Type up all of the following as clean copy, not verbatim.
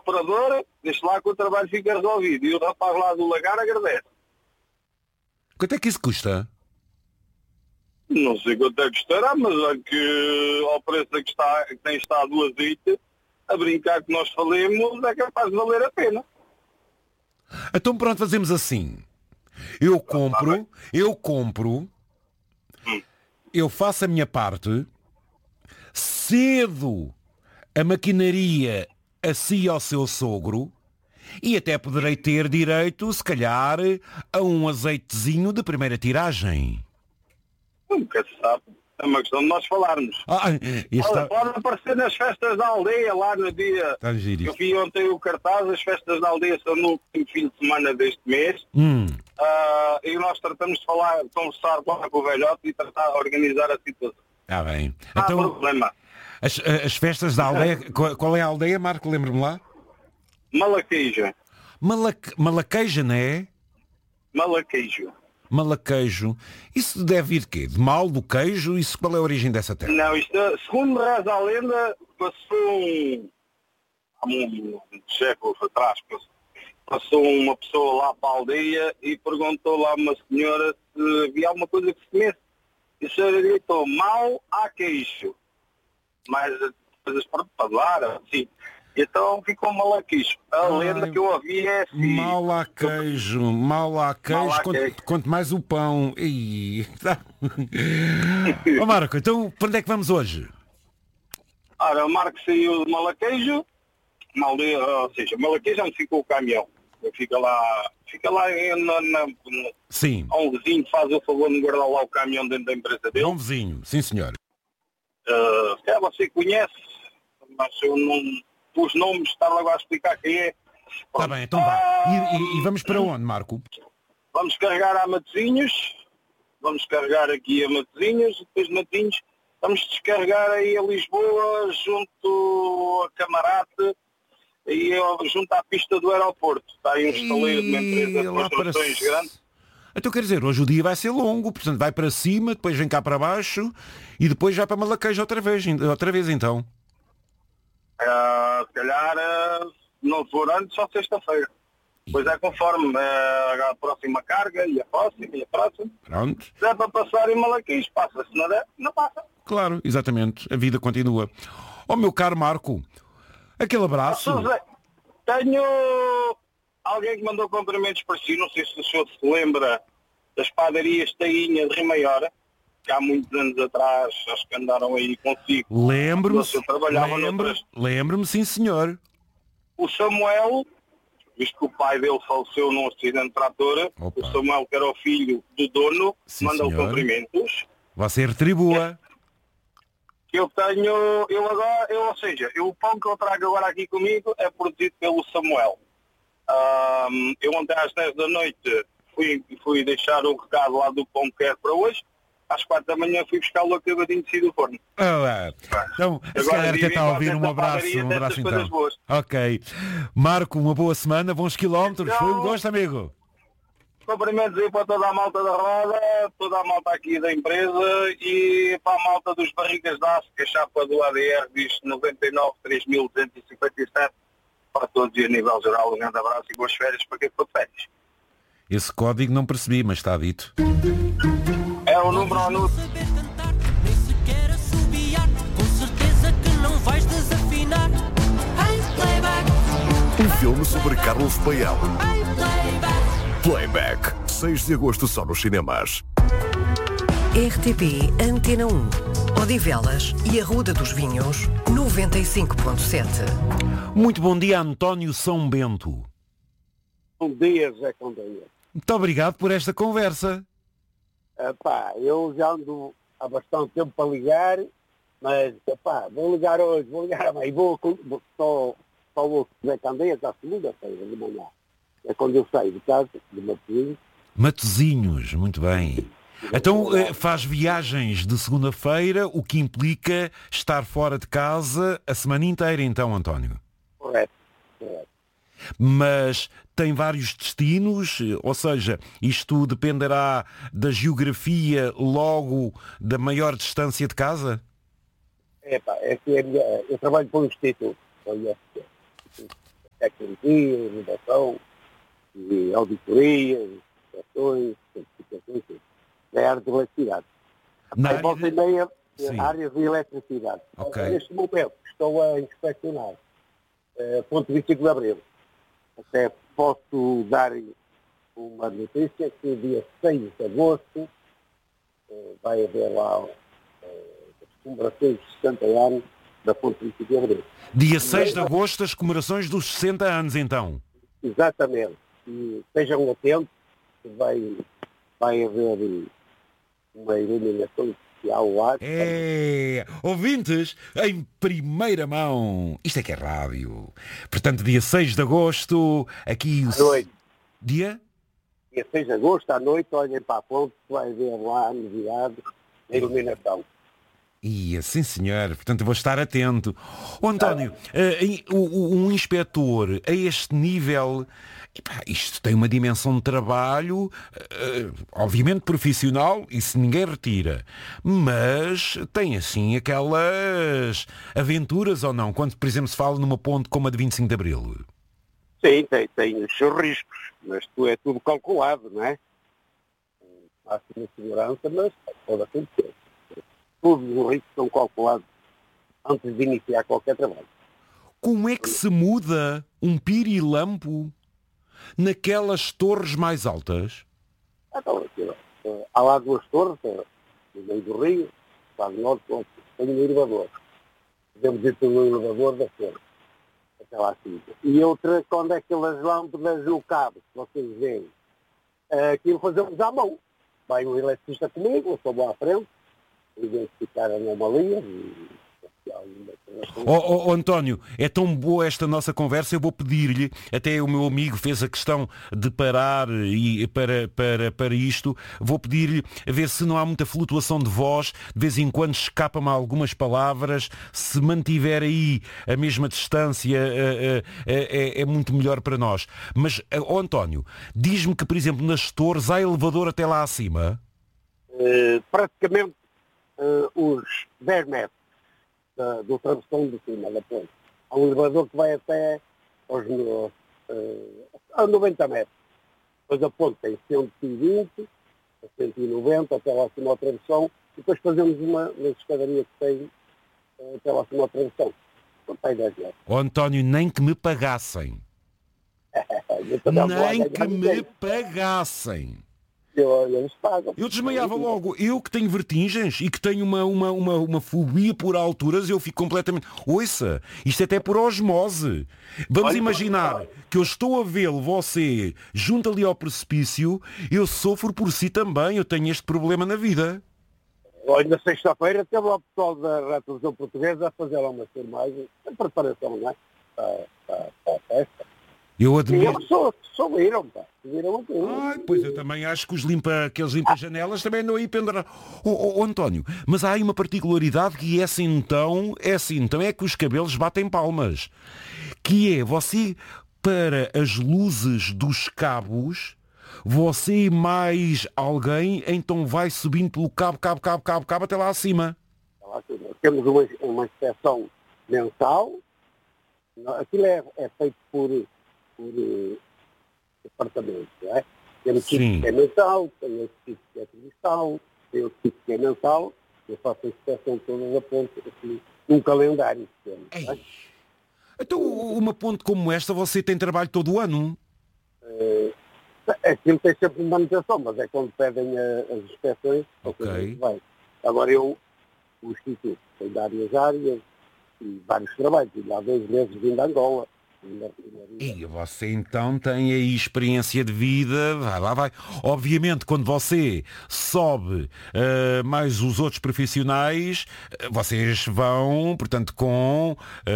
separador, deixa lá que o trabalho fica resolvido. E o rapaz lá do lagar agradece. Quanto é que isso custa? Não sei quanto é que estará, mas é que ao preço que tem estado o azeite, a brincar que nós falemos, é capaz de valer a pena. Então pronto, fazemos assim. Eu compro, eu faço a minha parte, cedo a maquinaria a si e ao seu sogro e até poderei ter direito, se calhar, a um azeitezinho de primeira tiragem. Nunca se sabe. É uma questão de nós falarmos. Pode aparecer nas festas da aldeia, lá no dia... Eu vi ontem o cartaz, as festas da aldeia são no último fim de semana deste mês. E nós tratamos de conversar com o velhote e tratar de organizar a situação. Está bem. Não há Então, problema. As festas da aldeia, qual é a aldeia, Marco? Lembra-me lá? Malaqueja. Malaqueja, não é? Malaquejo. Malaquejo. Isso deve vir de quê? De mal do queijo? Isso, qual é a origem dessa terra? Não, isto, segundo reza a lenda, passou há um século atrás, passou uma pessoa lá para a aldeia e perguntou lá a uma senhora se havia alguma coisa que se comesse. E a senhora gritou, mal há queijo. Mas coisas para doar, assim. Então ficou malaquejo. A lenda que eu ouvi é assim. Mal há queijo, quanto mais o pão. Ó Marco, então para onde é que vamos hoje? Ora, o Marco saiu de Malaquejo, ou seja, Malaquejo onde ficou o caminhão. Fica lá Sim. Há um vizinho que faz o favor de guardar lá o caminhão dentro da empresa dele. Bom vizinho, sim senhor. Se calhar você conhece, mas eu não... Os nomes, estava agora a explicar quem é. Está bem, então vá. E vamos para onde, Marco? Vamos carregar a Matosinhos, vamos carregar aqui a Matosinhos, depois de Matosinhos vamos descarregar aí a Lisboa, junto a Camarate, e junto à pista do aeroporto. Está aí um estaleiro de uma empresa de construções grandes. Então quer dizer, hoje o dia vai ser longo, portanto vai para cima, depois vem cá para baixo e depois já para Malaquejo outra vez então. Se calhar, não for antes, só sexta-feira. Pois é, conforme a próxima carga e a próxima. Pronto. Se é para passar em Malaquis, passa. Se não der, não passa. Claro, exatamente. A vida continua. Ó meu caro Marco, aquele abraço. Tenho alguém que mandou cumprimentos para si. Não sei se o senhor se lembra das padarias Tainha de Rimaiora, que há muitos anos atrás, acho que andaram aí consigo. Lembro-me, sim senhor. O Samuel, visto que o pai dele faleceu num acidente de trator, o Samuel, que era o filho do dono, manda-lhe cumprimentos. Você retribua. Eu tenho, ou seja, o pão que eu trago agora aqui comigo é produzido pelo Samuel. Eu ontem às 10 da noite fui deixar o recado lá do pão que quero para hoje. Às 4 da manhã fui buscá-lo acabadinho de sair do forno. Então, se calhar até está a ouvir um abraço então. Ok. Marco, uma boa semana, bons quilómetros. Então, foi um gosto, amigo. Cumprimentos aí para toda a malta da roda, toda a malta aqui da empresa e para a malta dos barrigas de aço, que a chapa do ADR diz 99.3257. Para todos e a nível geral, um grande abraço e boas férias para quem for de férias. Esse código não percebi, mas está dito. É o número ao número. Nem sequer assobiar, com certeza que não vais desafinar. Em playback. Um filme sobre Carlos Paião. Em playback. Playback, 6 de agosto só nos cinemas. RTP Antena 1, Odivelas e a Ruda dos Vinhos, 95.7. Muito bom dia, António São Bento. Bom dia, Zé Condeia. Muito obrigado por esta conversa. Eu já ando há bastante tempo para ligar, mas vou ligar hoje, vou ligar amanhã. Só o Zé Candeia à segunda-feira de manhã. É quando eu saio de casa, de Matosinhos. Matosinhos, muito bem. Então faz viagens de segunda-feira, o que implica estar fora de casa a semana inteira, então, António? Correto. Mas tem vários destinos, ou seja, isto dependerá da geografia, logo da maior distância de casa? É que eu trabalho para um instituto. tecnologia, inovação, e auditoria, inspeções, certificações, da área de eletricidade. Na Aí área volta e de- meia, Sim. áreas de eletricidade. Ok. Neste momento estou a inspecionar ponto 25 de Abril. Até posso dar uma notícia que dia 6 de agosto vai haver lá as comemorações de 60 anos da ponte 25 de Abril. Dia 6 de agosto, as comemorações dos 60 anos, então. Exatamente. E estejam atentos que vai haver uma iluminação especial lá. Ouvintes, em primeira mão. Isto é que é rádio. Portanto, dia 6 de agosto, aqui À noite. Dia? Dia 6 de agosto, à noite, olhem para a ponte, que vai haver lá a novidade da iluminação. Ia, sim senhor, portanto eu vou estar atento. António, um inspetor a este nível, epá, isto tem uma dimensão de trabalho, obviamente profissional, isso ninguém retira, mas tem assim aquelas aventuras ou não, quando por exemplo se fala numa ponte como a de 25 de Abril. Sim, tem os seus riscos, mas é tudo calculado, não é? Há uma segurança, mas pode acontecer. Todos os riscos são calculados antes de iniciar qualquer trabalho. Como é que se muda um pirilampo naquelas torres mais altas? Então, há lá duas torres, no meio do rio, para o norte, tem um elevador. Podemos ir pelo elevador da torre, até lá acima. E outra, quando é aquelas lâmpadas no cabo, que vocês veem, aquilo fazemos à mão. Vai um eletricista comigo, eu estou lá à frente, identificar anomalias e António, é tão boa esta nossa conversa, eu vou pedir-lhe, até o meu amigo fez a questão de parar e para isto, vou pedir-lhe a ver se não há muita flutuação de voz, de vez em quando escapa-me algumas palavras, se mantiver aí a mesma distância é muito melhor para nós. Mas, António, diz-me que, por exemplo, nas torres há elevador até lá acima? Praticamente os 10 metros do travessão de cima da ponte. Há um elevador que vai até aos 90 metros. Depois a ponte tem 120, 190, até lá acima ao travessão, e depois fazemos uma escadaria que tem até lá acima ao travessão. Então tem 10 metros. António, nem que me pagassem. Nem que me pagassem. Eles pagam. Eu desmaiava logo. Eu que tenho vertigens e que tenho uma fobia por alturas, eu fico completamente... Ouça, isto é até por osmose. Vamos imaginar que eu estou a vê-lo, você, junto ali ao precipício, eu sofro por si também, eu tenho este problema na vida. Olha, na sexta-feira teve lá o pessoal da Rádio Televisão Portuguesa a fazer lá uma filmagem, em preparação, não é? Para a festa. Eu E admiro... eles só viram, pá. Viram aquilo. Ai, pois eu também acho que aqueles limpa-janelas também andam aí pendurados. António, mas há aí uma particularidade que essa então é que os cabelos batem palmas. Que é, você, para as luzes dos cabos, você e mais alguém, então vai subindo pelo cabo até lá acima. Temos uma inspeção mensal. Aquilo é feito por departamento, não é? Temos tipo que é mensal, tem outro tipo que é trimestral, tem outro tipo que é mensal. Eu faço a inspeção toda da ponte assim, num calendário. É? Então, uma ponte como esta, você tem trabalho todo o ano? Aquilo tem sempre manutenção, mas é quando pedem as inspeções, Ok. vai. Agora o Instituto tem várias áreas e vários trabalhos. E há 2 meses vim de Angola. E você então tem aí experiência de vida, vai. Obviamente, quando você sobe mais os outros profissionais, vocês vão, portanto, com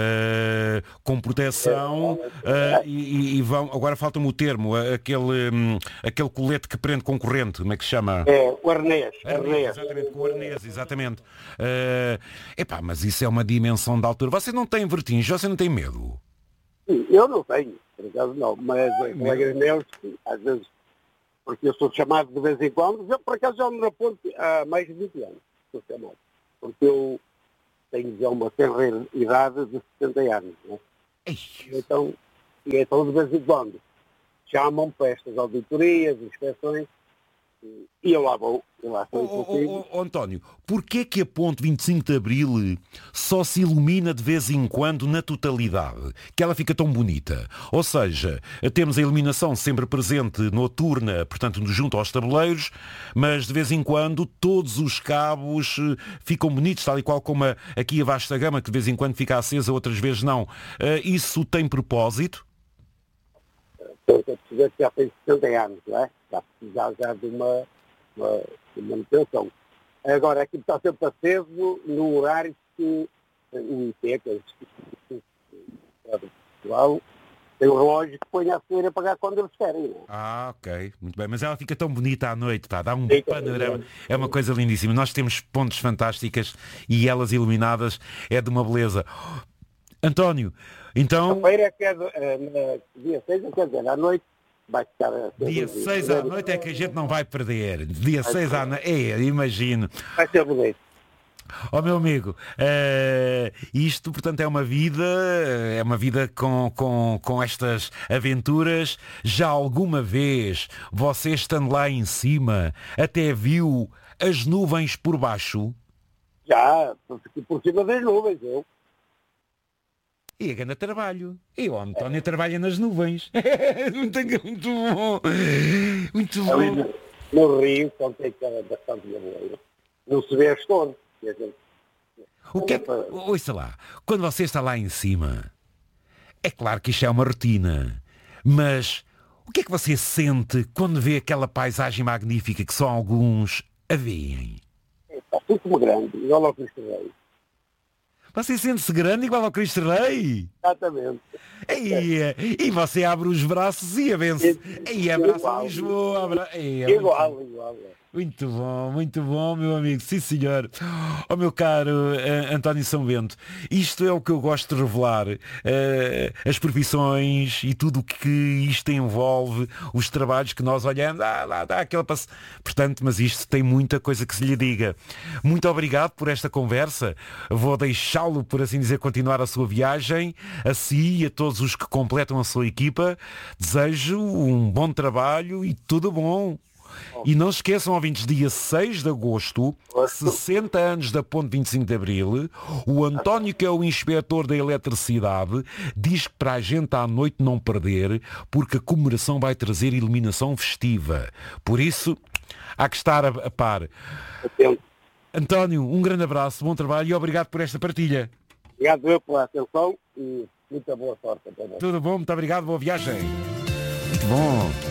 proteção e vão... Agora falta-me o termo, aquele colete que prende com corrente, como é que se chama? É, o arnês. Exatamente, com o arnês, exatamente. Mas isso é uma dimensão de altura. Você não tem vertigens, você não tem medo? Sim, eu não tenho, por acaso não, mas colegas meus, às vezes, porque eu sou chamado de vez em quando, por acaso já me na ponte há mais de 20 anos, sou chamado, porque eu tenho já uma tenra idade de 70 anos, né? Então, E então, de vez em quando, chamam-me para estas auditorias, inspeções, e eu lá vou. Eu lá estou consigo. António, porquê que a ponte 25 de Abril só se ilumina de vez em quando na totalidade? Que ela fica tão bonita? Ou seja, temos a iluminação sempre presente noturna, portanto, junto aos tabuleiros, mas de vez em quando todos os cabos ficam bonitos, tal e qual como aqui a vasta gama, que de vez em quando fica acesa, outras vezes não. Isso tem propósito? Estou a perceber que já tem 60 anos, não é? Já precisar já de uma manutenção. Agora, aquilo está sempre aceso no horário que o IP, que é o Portugal, tem um relógio que põe a ser a pagar quando eles querem. Não é? Ok, muito bem. Mas ela fica tão bonita à noite, pá, dá um Sim, panorama. É uma coisa lindíssima. Nós temos pontes fantásticas e elas iluminadas é de uma beleza. António, então... A feira é que é dia 6, quer dizer, à noite, vai ficar... Dia 6 à noite é que a gente não vai perder. Dia 6 à noite, imagino. Vai ser bonito. Ó meu amigo, isto portanto é uma vida com estas aventuras. Já alguma vez você estando lá em cima até viu as nuvens por baixo? Já, por cima das nuvens, eu. E a grande trabalho. E o António trabalha nas nuvens. Muito bom. Muito Ali bom. no Rio, quando tem que era bastante nevoeiro, não se vê as torres. O que é que... Ouça lá, quando você está lá em cima, é claro que isto é uma rotina, mas o que é que você sente quando vê aquela paisagem magnífica que só alguns a veem? Está tudo como grande, igual ao Cristo Rei. Você sente-se grande igual ao Cristo Rei? Exatamente. E você abre os braços e abençoa. E abraça Lisboa. Igual. Muito bom, meu amigo. Sim, senhor. Oh, meu caro António São Bento, isto é o que eu gosto de revelar. As profissões e tudo o que isto envolve, os trabalhos que nós olhamos, lá dá aquela passe... Portanto, mas isto tem muita coisa que se lhe diga. Muito obrigado por esta conversa. Vou deixá-lo, por assim dizer, continuar a sua viagem. A si e a todos os que completam a sua equipa. Desejo um bom trabalho e tudo bom. E não se esqueçam, ouvintes, dia 6 de agosto, 60 anos da ponte 25 de Abril, o António, que é o inspetor da eletricidade, diz que para a gente à noite não perder, porque a comemoração vai trazer iluminação festiva. Por isso, há que estar a par. António, um grande abraço, bom trabalho e obrigado por esta partilha. Obrigado eu pela atenção e muita boa sorte. Tudo bom, muito obrigado, boa viagem. Muito bom.